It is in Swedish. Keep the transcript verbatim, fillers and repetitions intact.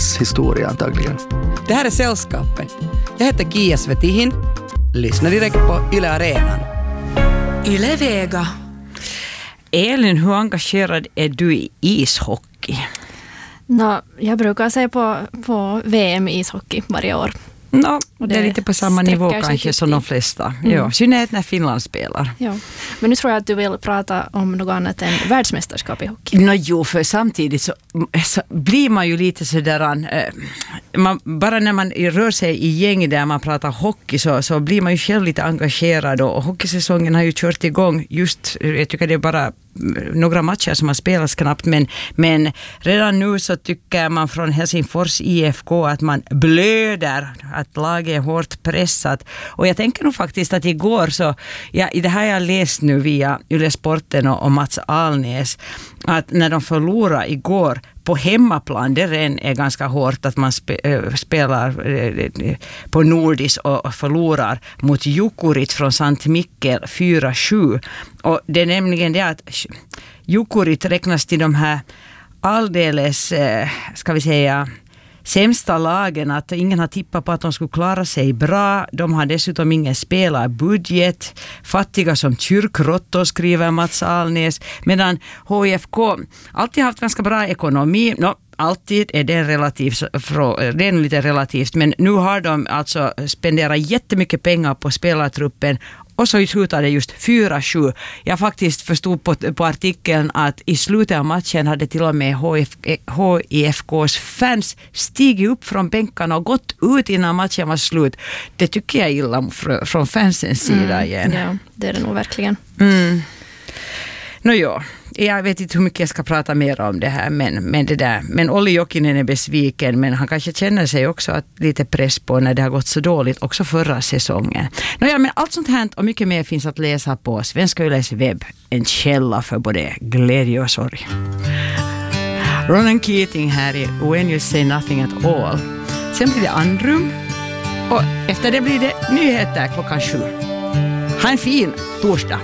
Kias historia antagligen. Det här är Sällskapet. Jag heter Kia Svetihin. Lyssna direkt på Yle Arenan. Yle Vega. Elin, hur engagerad är du i ishockey? No, jag brukar se på, på V M i ishockey varje år. No, det, det är lite på samma nivå kanske som de flesta. Mm. Ja, synnerhet när Finland spelar. Ja. Men nu tror jag att du vill prata om något annat än världsmästerskap i hockey. No, jo, för samtidigt så, så blir man ju lite sådär... Äh, man, bara när man rör sig i gäng där man pratar hockey så, så blir man ju själv lite engagerad. Och hockeysäsongen har ju kört igång just, jag tycker det är bara några matcher som har spelats knappt, men, men redan nu så tycker man från Helsingfors I F K att man blöder, att laget är hårt pressat. Och jag tänker nog faktiskt att igår så, ja, i det här jag läst nu via Yle Sporten och, och Mats Alnäs, att när de förlorade igår på hemmaplan, det är ganska hårt att man spe, äh, spelar äh, på Nordis och, och förlorar mot Jukurit från Sankt Mikkel fyra sju. Och det är nämligen det att Jukurit räknas till de här alldeles, äh, ska vi säga, sämsta lagen, att ingen har tippat på att de skulle klara sig bra. De har dessutom ingen spelarbudget. Fattiga som kyrkrottor, skriver Mats Alnäs. Medan H I F K alltid haft ganska bra ekonomi. No, alltid är det relativt, det är lite relativt, men nu har de alltså spenderat jättemycket pengar på spelartruppen. Och så slutar det just fyra sju. Jag faktiskt förstod på, på artikeln att i slutet av matchen hade till och med H I F K:s fans stigit upp från bänkarna och gått ut innan matchen var slut. Det tycker jag illa från fansens sida mm, igen. Ja, det är det nog verkligen. Mm. Nå ja, jag vet inte hur mycket jag ska prata mer om det här, men, men det där. Men Olli Jokinen är besviken, men han kanske känner sig också att lite press på när det har gått så dåligt också förra säsongen. Nå ja, men allt sånt här och mycket mer finns att läsa på Svenska Yles webb, en källa för både glädje och sorg. Ronan Keating här i When You Say Nothing At All. Sen blir det andrum och efter det blir det nyheter klockan sju. Ha en fin torsdag.